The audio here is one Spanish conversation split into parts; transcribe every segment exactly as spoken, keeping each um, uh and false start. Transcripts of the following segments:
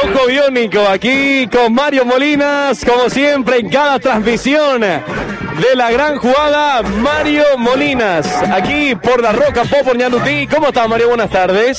Ojo Biónico, aquí con Mario Molinas, como siempre en cada transmisión de la gran jugada, Mario Molinas, aquí por la Roca Pop por Ñandutí. ¿Cómo estás, Mario? Buenas tardes.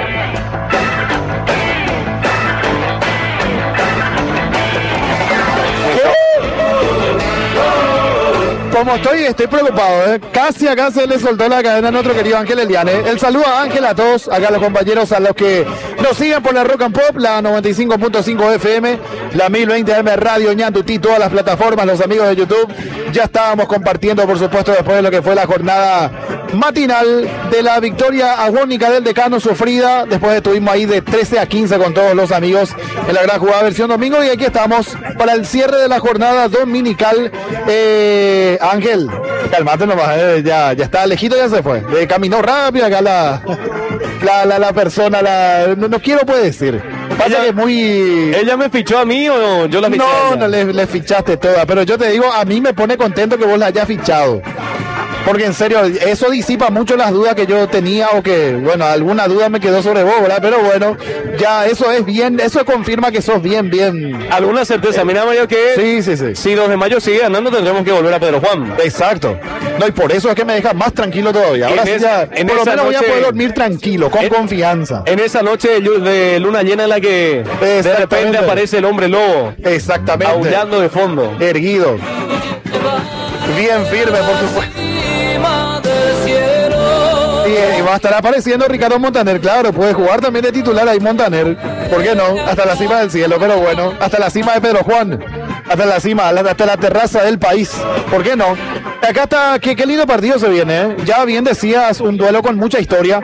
Como estoy, estoy preocupado, ¿eh? Casi acá se le soltó la cadena a nuestro querido Ángel Eliane. El saludo a Ángel, a todos, acá a los compañeros, a los que nos siguen por la Rock and Pop, la noventa y cinco punto cinco F M, la mil veinte A M Radio Ñandutí, todas las plataformas, los amigos de YouTube. Ya estábamos compartiendo, por supuesto, después de lo que fue la jornada matinal de la victoria agónica del Decano sufrida. Después estuvimos ahí de trece a quince con todos los amigos en la gran jugada versión domingo. Y aquí estamos para el cierre de la jornada dominical. Eh, Ángel, calmate nomás, eh, ya, ya está lejito, ya se fue. Eh, caminó rápido acá la, la, la, la persona, la, no, no quiero puede decir. Pasa ella, que es muy... ¿Ella me fichó a mí o yo la fiché? No, no le, le fichaste toda, pero yo te digo, a mí me pone contento que vos la hayas fichado. Porque en serio, eso disipa mucho las dudas que yo tenía o que, bueno, alguna duda me quedó sobre vos, ¿verdad? Pero bueno, ya eso es bien, eso confirma que sos bien, bien... ¿Alguna certeza? Eh, Mira, Mario, que sí, sí, sí. Si dos de mayo sigue ganando, tendremos que volver a Pedro Juan. Exacto. No, y por eso es que me deja más tranquilo todavía. Ahora en sí ya, en por lo menos noche, voy a poder dormir tranquilo, con en, confianza. En esa noche de luna llena en la que de repente aparece el hombre lobo. Exactamente. Aullando de fondo. Erguido. Bien firme, por supuesto. Y va a estar apareciendo Ricardo Montaner, claro, puede jugar también de titular ahí Montaner, ¿por qué no? Hasta la cima del cielo, pero bueno, hasta la cima de Pedro Juan, hasta la cima, hasta la terraza del país, ¿por qué no? Acá está, qué, qué lindo partido se viene, ¿eh? Ya bien decías, un duelo con mucha historia,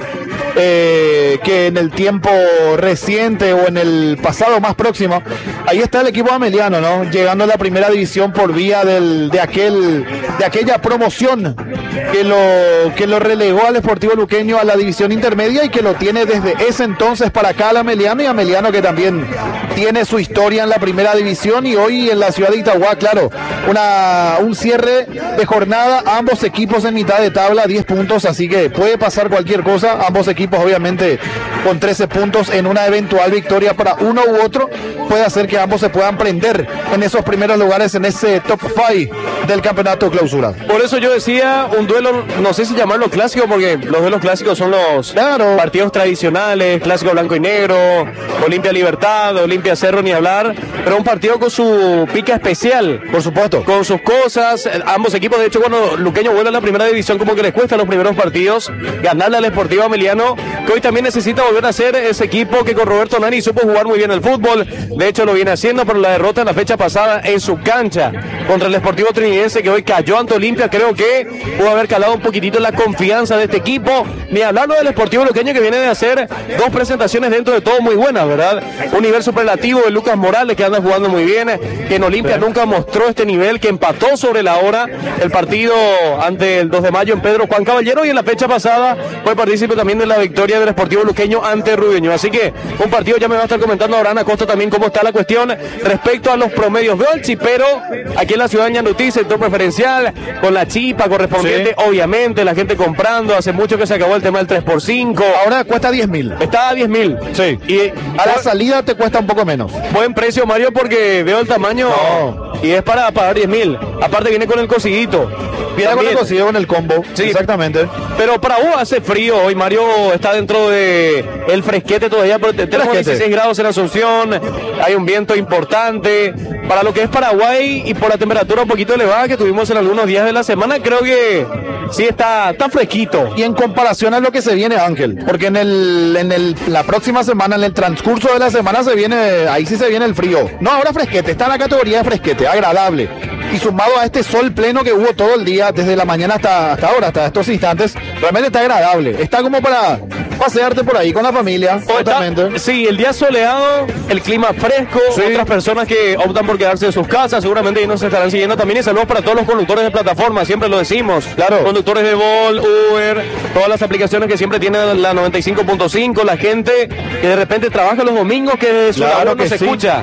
eh, que en el tiempo reciente o en el pasado más próximo, ahí está el equipo ameliano, ¿no? Llegando a la primera división por vía del, de aquel, de aquella promoción que lo, que lo relegó al Sportivo Luqueño a la división intermedia y que lo tiene desde ese entonces para acá al Ameliano, y Ameliano que también tiene su historia en la primera división y hoy en la ciudad de Itagua, claro, una, un cierre de jornada, ambos equipos en mitad de tabla, diez puntos, así que puede pasar cualquier cosa, ambos equipos obviamente con trece puntos en una eventual victoria para uno u otro, puede hacer que ambos se puedan prender en esos primeros lugares en ese top cinco del campeonato clausura. Por eso yo decía, un duelo, no sé si llamarlo clásico, porque los duelos clásicos son los claro. partidos tradicionales, clásico blanco y negro, Olimpia Libertad, Olimpia Cerro, ni hablar, pero un partido con su pica especial, por supuesto, con sus cosas, ambos equipos, de hecho, cuando Luqueño vuelve a la primera división, como que les cuesta los primeros partidos, ganarle al Sportivo Ameliano, que hoy también necesita volver a ser ese equipo que con Roberto Nani supo jugar muy bien el fútbol, de hecho lo viene haciendo, pero la derrota en la fecha pasada en su cancha, contra el Sportivo Trinidense, que hoy cayó ante Olimpia, creo que pudo haber calado un poquitito la confianza de este equipo, ni hablarlo del Sportivo Luqueño, que viene de hacer dos presentaciones dentro de todo muy buenas, ¿verdad? Un nivel superlativo de Lucas Morales, que anda jugando muy bien, que en Olimpia sí. nunca mostró este nivel, que empató sobre la hora el partido ante el dos de mayo en Pedro Juan Caballero, y en la fecha pasada fue partícipe también de la victoria del Sportivo Luqueño ante Rubeño. Así que un partido, ya me va a estar comentando Abraham Acosta también cómo está la cuestión respecto a los promedios. Veo el chipero aquí en la ciudad de Ñandutí, sector preferencial, con la chipa correspondiente, sí. obviamente, la gente comprando, hace mucho que se acabó el tema del tres por cinco. Ahora cuesta diez mil. Está a diez mil. Sí. Y a la salida te cuesta un poco menos. Buen precio, Mario, porque veo el tamaño no. y es para pagar diez mil. Aparte viene con el cosidito. Viene con el cosido, con el combo. Sí, exactamente. Pero para vos hace frío. Hoy Mario está dentro de el fresquete todavía, pero tenemos dieciséis grados en Asunción. Hay un viento importante. Para lo que es Paraguay y por la temperatura un poquito elevada que tuvimos en algunos días de la semana, creo que sí está, está fresquito. Y en comparación a lo que se viene, Ángel, porque en el en el la próxima semana, en el transcurso de la semana se viene, ahí sí se viene el frío. No, ahora fresquete, está en la categoría de fresquete, agradable. Y sumado a este sol pleno que hubo todo el día, desde la mañana hasta, hasta ahora, hasta estos instantes, realmente está agradable. Está como para pasearte por ahí con la familia. Está, sí, el día soleado, el clima fresco, sí. Otras personas que optan por quedarse en sus casas, seguramente ahí nos estarán siguiendo también. Y saludos para todos los conductores de plataforma, siempre lo decimos. Claro. Conductores de Bolt, Uber, todas las aplicaciones que siempre tienen la noventa y cinco punto cinco, la gente que de repente trabaja los domingos, que su claro labor no que se sí. escucha.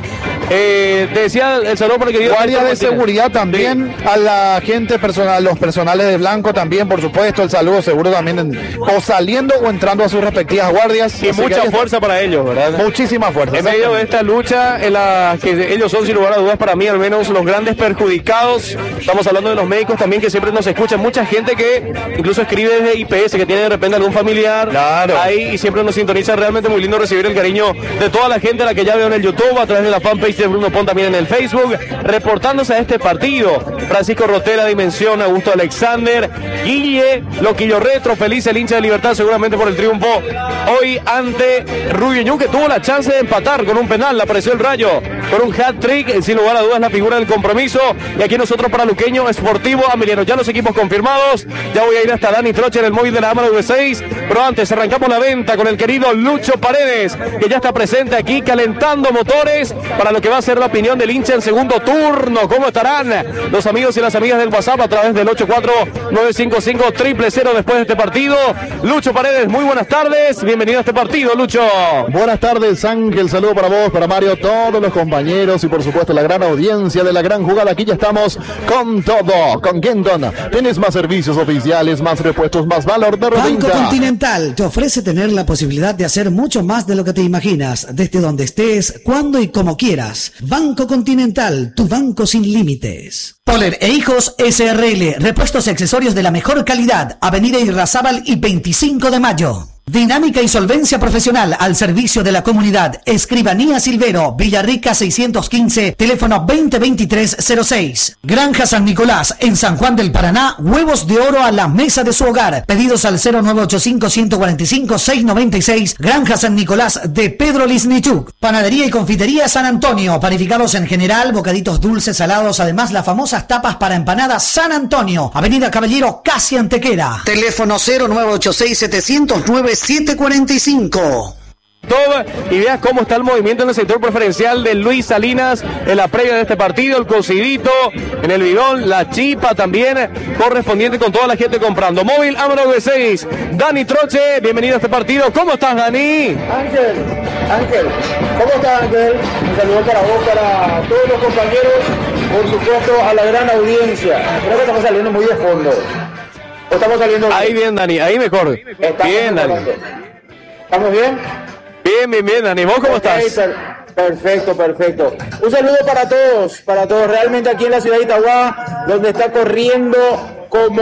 Eh, te decía el saludo para el querido guardia de seguridad también, sí. A la gente personal, los personales de blanco también, por supuesto, el saludo seguro también, en, o saliendo o entrando a sus respectivas guardias. Y mucha fuerza para ellos, ¿verdad? Muchísima fuerza. En medio de esta lucha en la que ellos son, sin lugar a dudas, para mí al menos los grandes perjudicados. Estamos hablando de los médicos también que siempre nos escuchan, mucha gente que incluso escribe desde I P S, que tiene de repente algún familiar claro. ahí y siempre nos sintoniza. Realmente muy lindo recibir el cariño de toda la gente a la que ya veo en el YouTube, a través de la fanpage de Bruno Pon, también en el Facebook, reportándose a este partido. Francisco Rotela, Dimensión, Augusto Alexander, Guille, Loquillo Retro, feliz el hincha de Libertad seguramente por el triunfo hoy ante Rubio Ñu, que tuvo la chance de empatar con un penal, le apareció el Rayo con un hat-trick, sin lugar a dudas la figura del compromiso. Y aquí nosotros para Luqueño Sportivo Ameliano, ya los equipos confirmados. Ya voy a ir hasta Dani Troche en el móvil de la Amaro V seis, pero antes arrancamos la venta con el querido Lucho Paredes, que ya está presente aquí calentando motores para lo que va a ser la opinión del hincha en segundo turno. ¿Cómo estarán los amigos y las amigas del WhatsApp a través del ocho cuatro nueve cinco cinco cero cero cero después de este partido? Lucho Paredes, muy buenas tardes, bienvenido a este partido, Lucho. Buenas tardes, Ángel, saludo para vos, para Mario, todos los compañeros y por supuesto la gran audiencia de la gran jugada. Aquí ya estamos con todo, con Kenton. Tienes más servicios oficiales, más repuestos, más valor de reventa. Banco Continental te ofrece tener la posibilidad de hacer mucho más de lo que te imaginas, desde donde estés, cuando y como quieras. Banco Continental, tu banco sin límites. Poller e Hijos S R L, repuestos y accesorios de la mejor calidad, Avenida Irrazábal y veinticinco de mayo. Dinámica y solvencia profesional al servicio de la comunidad. Escribanía Silvero, Villarrica seiscientos quince, teléfono veinte veintitrés cero seis. Granja San Nicolás, en San Juan del Paraná, huevos de oro a la mesa de su hogar. Pedidos al cero nueve ocho cinco, uno cuatro cinco, seis nueve seis. Granja San Nicolás de Pedro Lisnichuk. Panadería y confitería San Antonio, panificados en general, bocaditos dulces, salados, además las famosas tapas para empanadas San Antonio. Avenida Caballero, casi Antequera. Teléfono cero nueve ocho seis, siete cero nueve, siete cuatro cinco. Todo, y veas cómo está el movimiento en el sector preferencial de Luis Salinas en la previa de este partido, el cocidito en el bidón, la chipa también correspondiente con toda la gente comprando. Móvil Amaro V seis, Dani Troche, bienvenido a este partido. ¿Cómo estás, Dani? Ángel, Ángel, ¿cómo estás, Ángel? Un saludo para vos, para todos los compañeros, por supuesto a la gran audiencia. Creo que estamos saliendo muy de fondo. Estamos saliendo bien. Ahí bien, Dani, ahí mejor. Estamos bien, Dani. ¿Estamos bien? Bien, bien, bien, Dani. ¿Vos cómo okay, estás? Per perfecto, perfecto. Un saludo para todos, para todos. Realmente aquí en la ciudad de Itagua, donde está corriendo como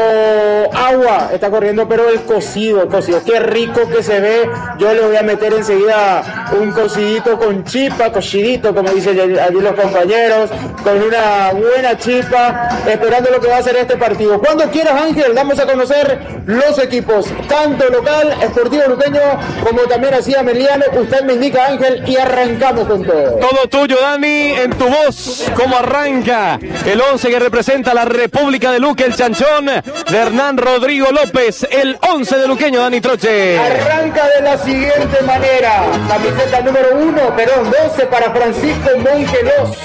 agua, está corriendo, pero el cocido, el cocido, qué rico que se ve. Yo le voy a meter enseguida un cocidito con chipa, cocidito, como dicen allí los compañeros, con una buena chipa, esperando lo que va a ser este partido. Cuando quieras, Ángel, vamos a conocer los equipos, tanto local, Sportivo Luqueño, como también así Ameliano. Usted me indica, Ángel, y arrancamos con todo. Todo tuyo, Dani, en tu voz, cómo arranca el once que representa a la República de Luque, el chanchón de Hernán Rodrigo López, el once de Luqueño, Dani Troche. Arranca de la siguiente manera: camiseta número uno, perdón, doce para Francisco Mongelos.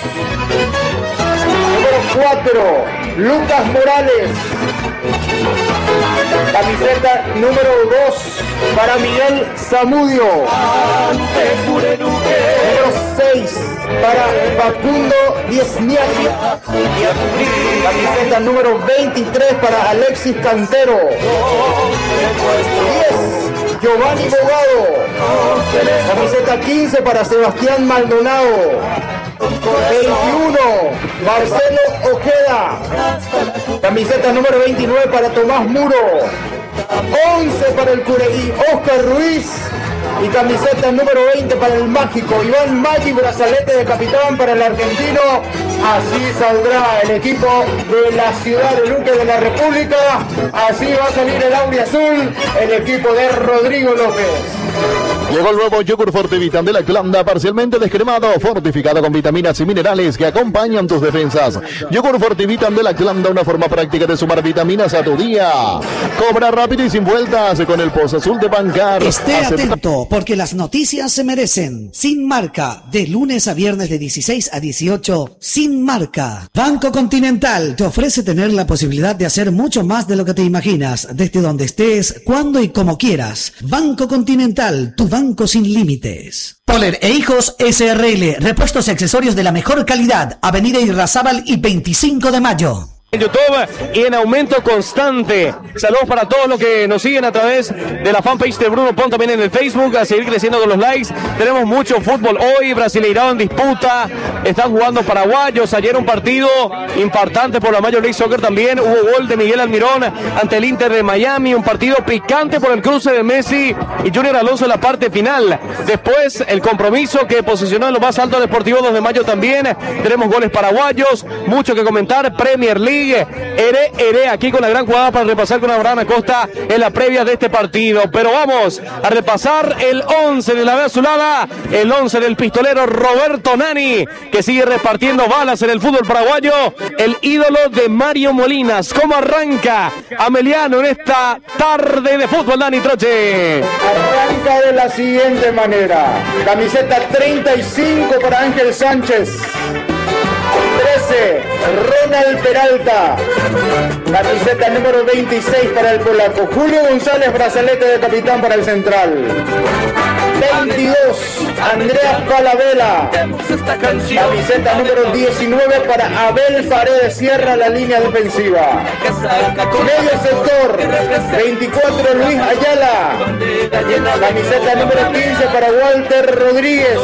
Número cuatro, Lucas Morales. Camiseta número dos para Miguel Zamudio. Número seis para Facundo Diezniaki. Camiseta número veintitrés para Alexis Cantero. diez, Giovanni Bogado. Camiseta quince para Sebastián Maldonado. veintiuno, Marcelo Ojeda. Camiseta número veintinueve para Tomás Muro. once para el Cureguí, Oscar Ruiz. Y camiseta número veinte para el mágico Iván Maggi, brazalete de capitán para el argentino. Así saldrá el equipo de la ciudad de Luque de la República. Así va a salir el auriazul, el equipo de Rodrigo López. Llegó el nuevo yogur Fortivitam de la Lactlanda, parcialmente descremado, fortificado con vitaminas y minerales que acompañan tus defensas. Yogur Fortivitam de la Lactlanda, una forma práctica de sumar vitaminas a tu día. Cobra rápido y sin vueltas con el Pozo Azul de Bancar. Esté atento, porque las noticias se merecen. Sin Marca, de lunes a viernes de dieciséis a dieciocho, Sin Marca. Banco Continental te ofrece tener la posibilidad de hacer mucho más de lo que te imaginas, desde donde estés, cuando y como quieras. Banco Continental, tu banco sin límites. Poler e Hijos S R L, repuestos y accesorios de la mejor calidad. Avenida Irrazábal y veinticinco de mayo. En YouTube y en aumento constante. Saludos para todos los que nos siguen a través de la fanpage de Bruno Pon, también en el Facebook, a seguir creciendo con los likes. Tenemos mucho fútbol hoy, Brasileirão en disputa, están jugando paraguayos. Ayer un partido importante por la Major League Soccer también, hubo gol de Miguel Almirón ante el Inter de Miami, un partido picante por el cruce de Messi y Junior Alonso en la parte final. Después el compromiso que posicionó en lo más alto Deportivo dos de mayo también. Tenemos goles paraguayos, mucho que comentar, Premier League. Ere, Ere, aquí con la gran jugada para repasar con Abraham Acosta en la previa de este partido. Pero vamos a repasar el once de la B azulada, el once del pistolero Roberto Nani, que sigue repartiendo balas en el fútbol paraguayo, el ídolo de Mario Molinas. ¿Cómo arranca Ameliano en esta tarde de fútbol, Dani Troche? Arranca de la siguiente manera: camiseta treinta y cinco para Ángel Sánchez, trece, Ronald Peralta. Camiseta número veintiséis para el polaco Julio González, brazalete de capitán para el central. veintidós, Andreas Palavela. Camiseta número diecinueve para Abel Paredes, cierra la línea defensiva. Medio sector, veinticuatro, Luis Ayala. Camiseta número quince para Walter Rodríguez.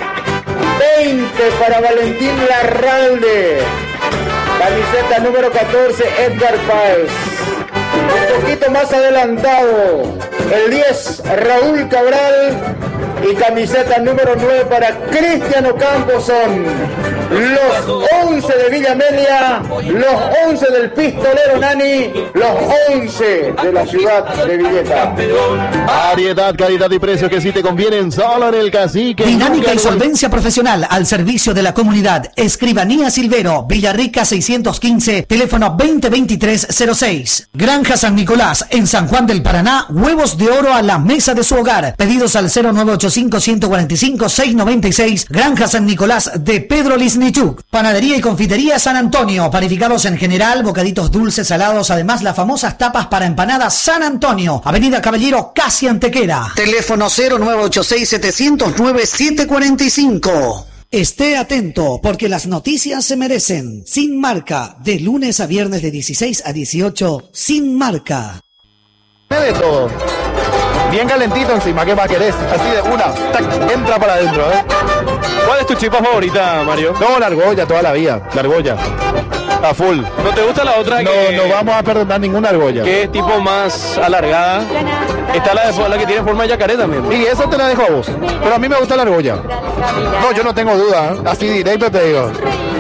veinte para Valentín Larralde. Camiseta número catorce, Edgar Páez. Un poquito más adelantado, el diez, Raúl Cabral. Y camiseta número nueve para Cristiano Campos. Son los once de Villa Amelia, los once del pistolero Nani, los once de la ciudad de Villeta. Variedad, calidad y precios que sí te convienen solo en el Cacique. Dinámica y solvencia profesional al servicio de la comunidad. Escribanía Silvero, Villarrica seiscientos quince, teléfono veinte veintitrés cero seis. Granja San Nicolás, en San Juan del Paraná, huevos de oro a la mesa de su hogar. Pedidos al cero nueve ocho cinco, uno cuatro cinco, seis nueve seis. Granja San Nicolás de Pedro Lisnichuk. Panadería y confitería San Antonio. Panificados en general, bocaditos dulces, salados. Además, las famosas tapas para empanadas San Antonio. Avenida Caballero, casi Antequera. Teléfono cero nueve ocho seis, siete cero nueve, siete cuatro cinco. Esté atento, porque las noticias se merecen. Sin Marca, de lunes a viernes de dieciséis a dieciocho. Sin Marca. De todo. Bien calentito encima, ¿qué más querés? Así de una, tac, entra para adentro, ¿eh? ¿Cuál es tu chipa favorita, Mario? No, la argolla toda la vida, la argolla. A full. ¿No te gusta la otra? No, que, no vamos a perdonar ninguna argolla. Que es tipo más alargada. Está la, de, la que tiene forma de yacaré también. Y esa te la dejo a vos. Pero a mí me gusta la argolla. No, yo no tengo duda, ¿eh? Así directo te digo.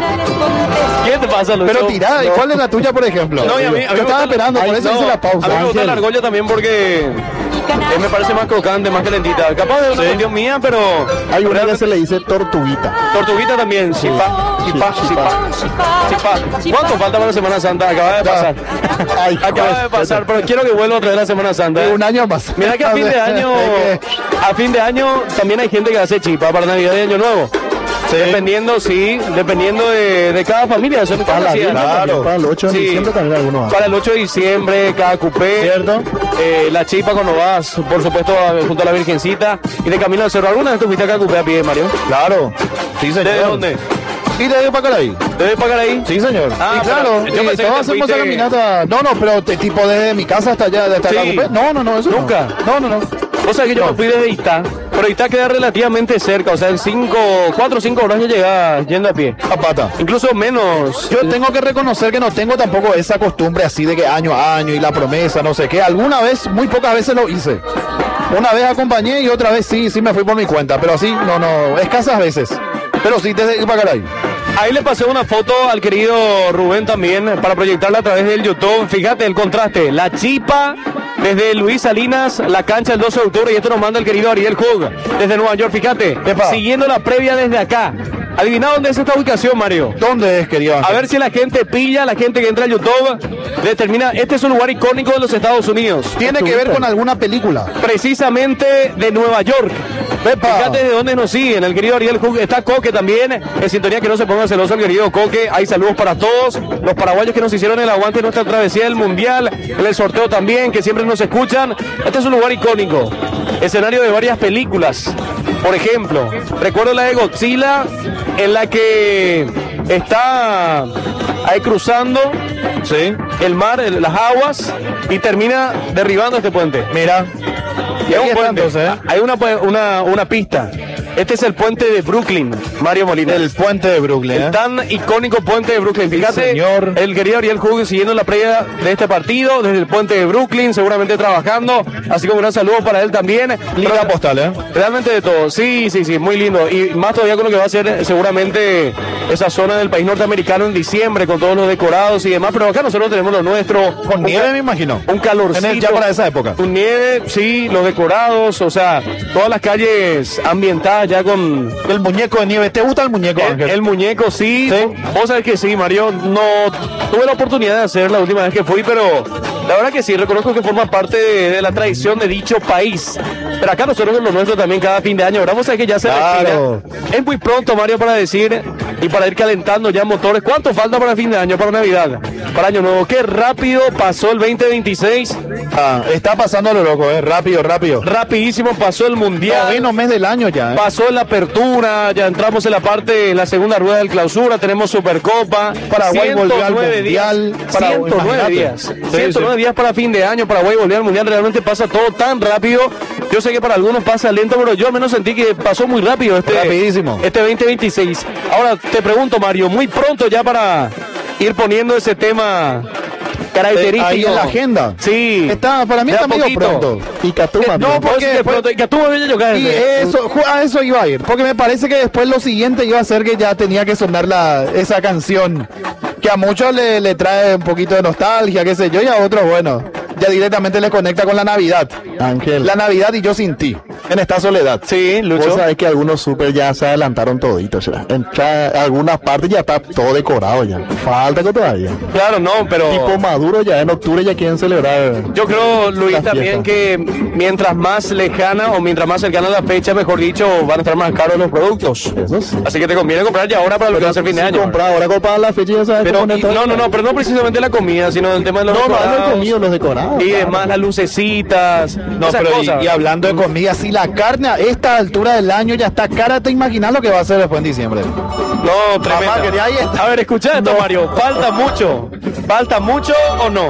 ¿Qué te pasa, Lucho? Pero tirada, ¿y cuál es la tuya, por ejemplo? No, y a mí, a mí yo estaba esperando, por eso no, hice la pausa. A mí me gusta la argolla también porque eh, me parece más crocante, más calentita. Capaz de una Sí. cuestión mía, pero Hay una que se le dice tortuguita. tortuguita también. Chipa, chipa, chipa, chipa. ¿Cuánto falta para la Semana Santa? Acaba de pasar. Ay, Acaba de pasar, pero quiero que vuelva otra vez la Semana Santa. Un año más. Mira que a fin de año, a fin de año también hay gente que hace chipa para Navidad y Año Nuevo. Sí. Dependiendo, sí, dependiendo de, de cada familia. Eso no Para la así, Virgen ¿no? también, para el ocho de Sí. diciembre también algunos hacen. Para el ocho de diciembre, cada cupé, ¿Cierto? eh, la chipa cuando vas, por supuesto, a- junto a la Virgencita, y de camino al cerro. ¿Alguna vez te fuiste a cada cupé a pie, Mario? Claro. Sí, señor. ¿De dónde? ¿Y de Pacaraí? ¿Debes pagar ahí? Sí, señor. Ah, y claro, pero yo eh, pensé que todos te hacemos fuiste- esa caminata. No, no, pero te- tipo desde mi casa hasta allá, hasta Sí. la Cupé. No, no, no, eso no. ¿Nunca? No, no, no. O sea que yo No. me fui desde Itá, pero Itá queda relativamente cerca, o sea, en cinco, cuatro o cinco horas ya llega yendo a pie. A pata. Incluso menos. Yo tengo que reconocer que no tengo tampoco esa costumbre así de que año a año y la promesa, no sé qué. Alguna vez, muy pocas veces lo hice. Una vez acompañé y otra vez sí, sí me fui por mi cuenta, pero así, no, no, escasas veces. Pero sí, desde Pacaraí. Ahí le pasé una foto al querido Rubén también para proyectarla a través del YouTube. Fíjate el contraste. La chipa desde Luis Salinas, la cancha el doce de octubre. Y esto nos manda el querido Ariel Hug desde Nueva York. Fíjate, Epa. siguiendo la previa desde acá. Adivina dónde es esta ubicación, Mario. ¿Dónde es, querido Ángel? A ver si la gente pilla, la gente que entra a YouTube, determina, este es un lugar icónico de los Estados Unidos. Tiene que ver con alguna película. Precisamente de Nueva York. Pepa. Fíjate de dónde nos siguen, el querido Ariel Hug, está Coque también, en sintonía, que no se ponga celoso el querido Coque. Hay saludos para todos los paraguayos que nos hicieron el aguante en nuestra travesía del Mundial, en el sorteo también, que siempre nos escuchan. Este es un lugar icónico, escenario de varias películas. Por ejemplo, recuerdo la de Godzilla, en la que está ahí cruzando Sí. el mar, el- las aguas, y termina derribando este puente. Mira. Y Es ahí un está puente. entonces, ¿eh? Hay una, una, una pista. Este es el puente de Brooklyn, Mario Molina. El puente de Brooklyn, El ¿eh? tan icónico puente de Brooklyn. Fíjate, señor. el querido Ariel Hug siguiendo la previa de este partido desde el puente de Brooklyn, seguramente trabajando. Así como un gran saludo para él también. Liga Pero- postal, ¿eh? Realmente de todo, sí, sí, sí, muy lindo. Y más todavía con lo que va a ser eh, seguramente esa zona del país norteamericano en diciembre, con todos los decorados y demás. Pero acá nosotros tenemos lo nuestro. Con Un nieve, ca- me imagino. Un calorcito. En el- ya para esa época. Un nieve, sí, los decorados, o sea, todas las calles ambientadas ya con El muñeco de nieve. ¿Te gusta el muñeco, el, Ángel? el muñeco, sí. Vos sabés que sí, Mario. No tuve la oportunidad de hacer la última vez que fui, pero la verdad que sí, reconozco que forma parte de, de la tradición de dicho país. Pero acá nosotros lo nuestro también cada fin de año, ¿verdad? Vos sabés que ya se Claro. respira. Es muy pronto, Mario, para decir y para ir calentando ya motores. ¿Cuánto falta para fin de año, para Navidad, para Año Nuevo? Qué rápido pasó el veinte veintiséis. Ah, está pasando lo loco, ¿eh? Rápido, rápido. Rapidísimo pasó el Mundial. Noveno mes del año ya, ¿eh? Pasó en la apertura, ya entramos en la parte, en la segunda rueda del clausura, tenemos Supercopa. Paraguay volvió al ciento nueve Mundial. días, Para- ciento nueve imagínate. días. Sí, ciento nueve sí. días para fin de año, Paraguay volvió al Mundial, realmente pasa todo tan rápido. Yo sé que para algunos pasa lento, pero yo al menos sentí que pasó muy rápido este, Rapidísimo. este veinte veintiséis. Ahora te pregunto, Mario, muy pronto ya para ir poniendo ese tema característico. Ahí en la agenda. Sí. Está, para mí De a está medio poquito. pronto. Y Catuma. No, porque de pronto, que tú me yo Y eso, ju- a eso iba a ir, porque me parece que después lo siguiente iba a ser que ya tenía que sonar la, esa canción, que a muchos le, le trae un poquito de nostalgia, qué sé yo, y a otros, bueno, ya directamente le conecta con la Navidad. Ángel. La Navidad y yo sin ti, en esta soledad. Sí, Vos Lucho. sabés que algunos super ya se adelantaron toditos. ya. En cha- algunas partes ya está todo decorado ya. Falta que todavía. Claro, no, pero Tipo Maduro ya en octubre ya quieren celebrar. yo creo, Luis, la también fiesta. que mientras más lejana o mientras más cercana la fecha, mejor dicho, van a estar más caros los productos. Eso sí. Así que te conviene comprar ya ahora para lo que va a ser fin de Si año. comprar ahora comprar la fecha ya sabes Pero, cómo y- está. no, no, no, pero no precisamente la comida, sino el tema de los No, no, no he decorados comido los decorados. y claro. demás, las lucecitas, No, esas pero y, cosas. y hablando de comida, si la carne a esta altura del año ya está cara, te imaginas lo que va a ser después en diciembre. No, tremendo. Mamá, que ahí está. A ver, escucha esto, Mario. ¿Falta mucho? ¿Falta mucho o no?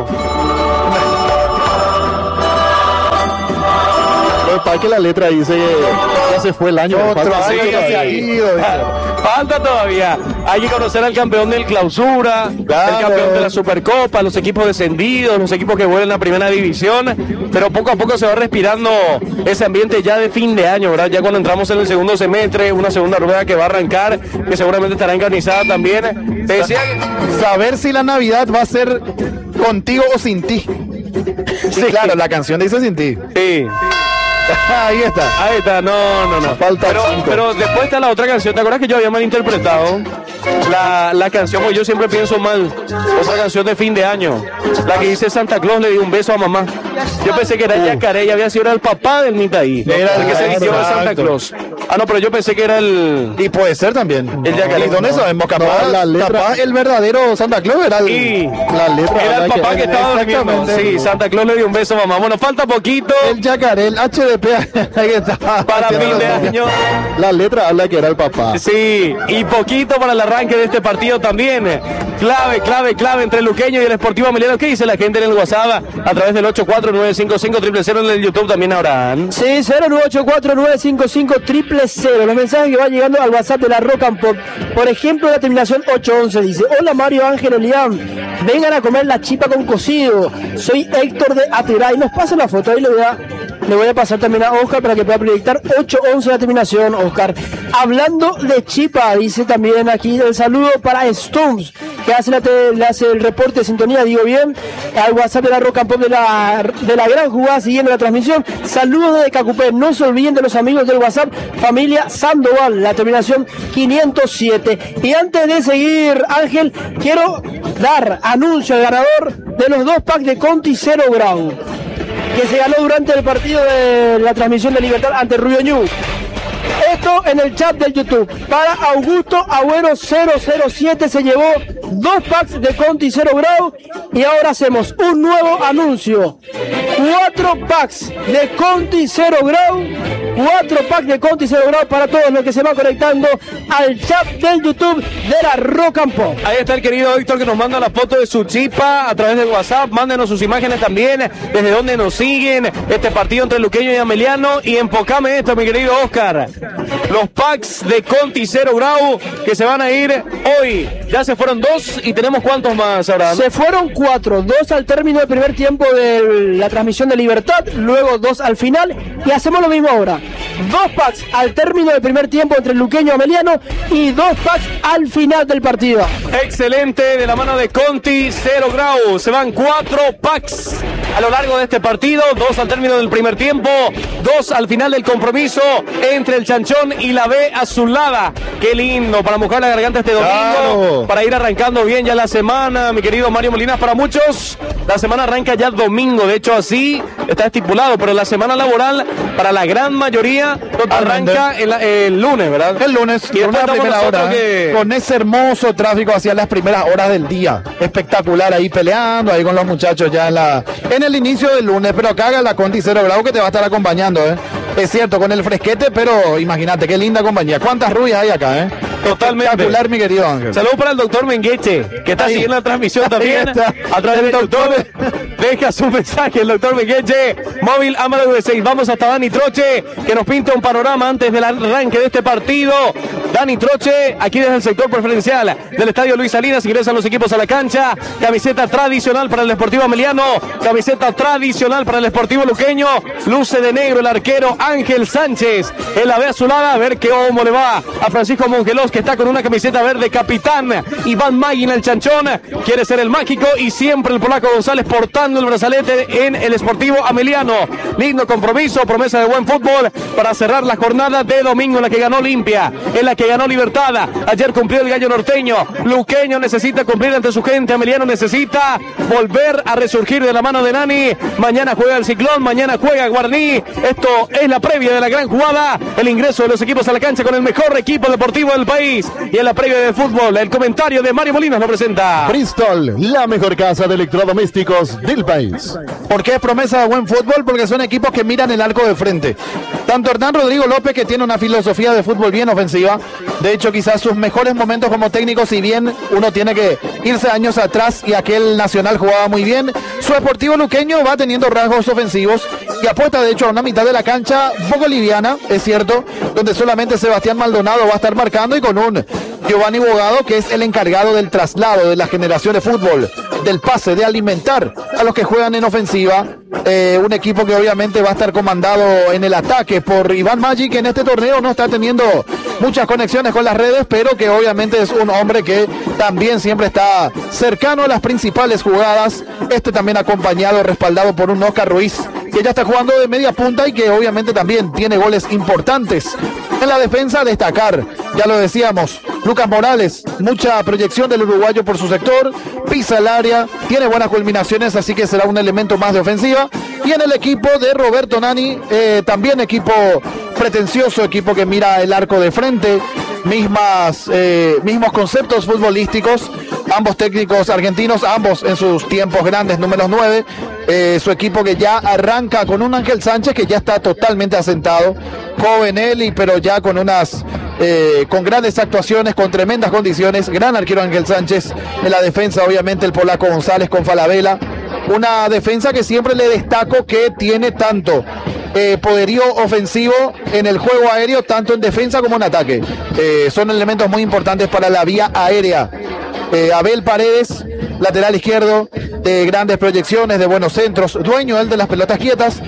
Lo que pasa es que la letra dice que ya se fue el año. Otro falta año mucho que se ha todavía. ido, dice. Falta todavía. Hay que conocer al campeón del clausura, Claro. el campeón de la Supercopa, los equipos descendidos, los equipos que vuelven a primera división. Pero poco a poco se va respirando ese ambiente ya de fin de año, ¿verdad? Ya cuando entramos en el segundo semestre, una segunda rueda que va a arrancar, que seguramente estará encarnizada también. Te decía que- Saber si la Navidad va a ser contigo o sin ti. Sí, claro, la canción dice sin ti. Sí. Ahí está. Ahí está, no, no, no. Falta pero, cinco. pero después está la otra canción. ¿Te acuerdas que yo había malinterpretado la, la canción? Porque yo siempre pienso mal. Otra canción de fin de año. La que dice Santa Claus le dio un beso a mamá. Yo pensé que era Yacaré y había sido era el papá del Mitaí. Era el que se el- vistió de Santa exacto. Claus. Ah, no, pero yo pensé que era el. Y puede ser también. El Yacaré. ¿Y dónde sabemos? Capaz, No, la letra- capaz el verdadero Santa Claus era el... Y La letra era el habla papá que estaba durmiendo. Exactamente. Sí, Santa Claus le dio un beso a mamá. Bueno, falta poquito El yacaré, el H D P. Ahí está. para Tiene fin de razón. año. La letra habla que era el papá. Sí, y poquito para el arranque de este partido también. Clave, clave, clave entre el Luqueño y el Sportivo Emiliano. ¿Qué dice la gente en el WhatsApp? A través del ocho cuatro nueve cinco cinco cero cero cero en el YouTube también ahora. Sí, cero nueve ocho cuatro nueve cinco cinco cero cero. Los mensajes que van llegando al WhatsApp de la Rock and Pop. Por ejemplo, la terminación ocho once dice: Hola Mario, Ángel, Elian. Vengan a comer la chipa con cocido. Soy Héctor de Aturay. Nos pasa la foto, ahí le voy a Le voy a pasar también a Oscar para que pueda proyectar ocho once la terminación, Oscar. Hablando de Chipa, dice también aquí el saludo para Stones, que hace, la te, le hace el reporte de sintonía, digo bien, al WhatsApp de la Rock and Pop de la, de la gran jugada siguiendo la transmisión. Saludos desde Cacupé, no se olviden de los amigos del WhatsApp, familia Sandoval, la terminación quinientos siete. Y antes de seguir, Ángel, quiero dar anuncio al ganador de los dos packs de Conti Zero Grau, que se ganó durante el partido de la transmisión de Libertad ante Rubio Ñu. Esto en el chat del YouTube. Para Augusto Agüero cero cero siete se llevó dos packs de Conti Zero Grau. Y ahora hacemos un nuevo anuncio. Cuatro packs de Conti Zero Grau. Cuatro packs de Conti Zero Grau para todos los que se van conectando al chat del YouTube de la Rock and Pop. Ahí está el querido Víctor que nos manda la foto de su chipa a través del WhatsApp. Mándenos sus imágenes también, desde donde nos siguen este partido entre Luqueño y Ameliano. Y enfocame esto, mi querido Oscar. Los packs de Conti Zero Grau que se van a ir hoy. Ya se fueron dos y tenemos ¿cuántos más ahora? Se fueron cuatro, dos al término del primer tiempo de la transmisión de Libertad, luego dos al final y hacemos lo mismo ahora. Dos packs al término del primer tiempo entre Luqueño y Ameliano y dos packs al final del partido. Excelente, de la mano de Conti Zero Grau. Se van cuatro packs a lo largo de este partido, dos al término del primer tiempo, dos al final del compromiso entre el Chanchón y la B Azulada. Qué lindo para mojar la garganta este domingo, claro, para ir arrancando bien ya la semana, mi querido Mario Molinas. Para muchos la semana arranca ya domingo, de hecho así está estipulado, pero la semana laboral para la gran mayoría arranca el, el lunes, ¿verdad? El lunes, y con la primera hora, que... con ese hermoso tráfico hacia las primeras horas del día. Espectacular, ahí peleando, ahí con los muchachos ya en, la, en el inicio del lunes, pero acá haga la Conti Zero Grau que te va a estar acompañando, ¿eh? Es cierto, con el fresquete, pero imagínate, qué linda compañía. ¿Cuántas rubias hay acá, eh? Totalmente. Espectacular, mi querido Ángel. Saludos para el doctor Mengueche, que está ahí siguiendo la transmisión también. A través del doctor. Deja su mensaje el doctor Mengueche. Móvil Amado V seis. Vamos hasta Dani Troche, que nos pinta un panorama antes del arranque de este partido. Dani Troche, aquí desde el sector preferencial del estadio Luis Salinas. Ingresan los equipos a la cancha. Camiseta tradicional para el Deportivo Ameliano. Camiseta tradicional para el Deportivo Luqueño. Luce de negro el arquero Ángel Sánchez. En la B Azulada, a ver qué cómo le va a Francisco Mongelos, que está con una camiseta verde. Capitán Iván Maguin, el Chanchón, quiere ser el mágico y siempre el polaco González portando el brazalete en el Sportivo Ameliano. Lindo compromiso, promesa de buen fútbol para cerrar la jornada de domingo en la que ganó Olimpia, en la que ganó Libertad. Ayer cumplió el gallo norteño. Luqueño necesita cumplir ante su gente. Ameliano necesita volver a resurgir de la mano de Nani. Mañana juega el Ciclón, mañana juega Guarní. Esto es la previa de la gran jugada, el ingreso de los equipos a la cancha con el mejor equipo deportivo del país. Y en la previa del fútbol, el comentario de Mario Molinas lo presenta Bristol, la mejor casa de electrodomésticos del país. ¿Por qué es promesa de buen fútbol? Porque son equipos que miran el arco de frente. Tanto Hernán Rodrigo López, que tiene una filosofía de fútbol bien ofensiva, de hecho quizás sus mejores momentos como técnico, si bien uno tiene que irse años atrás y aquel Nacional jugaba muy bien, su Sportivo Luqueño va teniendo rasgos ofensivos y apuesta de hecho a una mitad de la cancha un poco liviana, es cierto, donde solamente Sebastián Maldonado va a estar marcando y con un Giovanni Bogado, que es el encargado del traslado de la generación de fútbol, del pase, de alimentar a los que juegan en ofensiva. Eh, un equipo que obviamente va a estar comandado en el ataque por Iván Maggi, que en este torneo no está teniendo muchas conexiones con las redes, pero que obviamente es un hombre que también siempre está cercano a las principales jugadas. Este también acompañado, respaldado por un Oscar Ruiz, que ya está jugando de media punta y que obviamente también tiene goles importantes. En la defensa, destacar, ya lo decíamos, Lucas Morales, mucha proyección del uruguayo por su sector, pisa el área, tiene buenas culminaciones, así que será un elemento más de ofensiva. Y en el equipo de Roberto Nani, eh, también equipo pretencioso, equipo que mira el arco de frente, mismas, eh, mismos conceptos futbolísticos, ambos técnicos argentinos, ambos en sus tiempos grandes, números nueve, eh, su equipo que ya arranca con un Ángel Sánchez que ya está totalmente asentado, joven él, y pero ya con unas eh, con grandes actuaciones, con tremendas condiciones, gran arquero Ángel Sánchez. En la defensa obviamente el polaco González con Falabella, una defensa que siempre le destaco que tiene tanto eh, poderío ofensivo en el juego aéreo, tanto en defensa como en ataque. Eh, son elementos muy importantes para la vía aérea. Eh, Abel Paredes, lateral izquierdo, de grandes proyecciones, de buenos centros, dueño él de las pelotas quietas,